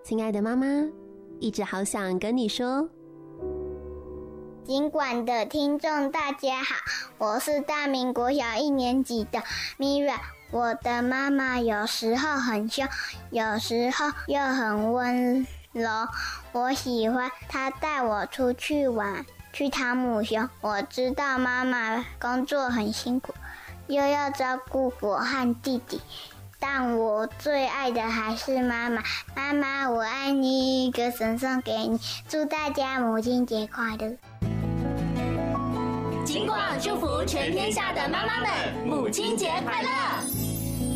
亲爱的妈妈，一直好想跟你说。 尽管的听众大家好，我是大明国小1年级的 Mira。 我的妈妈有时候很凶，有时候又很温柔，我喜欢她带我出去玩，去汤姆熊。我知道妈妈工作很辛苦，又要照顾我和弟弟，但我最爱的还是妈妈。妈妈我爱你，歌声送给你，祝大家母亲节快乐。 金广祝福全天下的妈妈们，母亲节快乐！